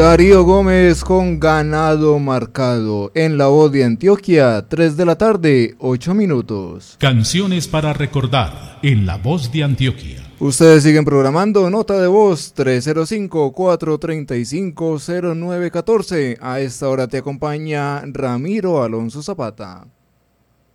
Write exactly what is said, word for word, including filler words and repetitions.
Darío Gómez con Ganado Marcado. En La Voz de Antioquia, tres de la tarde, ocho minutos. Canciones para recordar en La Voz de Antioquia. Ustedes siguen programando Nota de Voz tres cero cinco, cuatro tres cinco, cero nueve uno cuatro. A esta hora te acompaña Ramiro Alonso Zapata.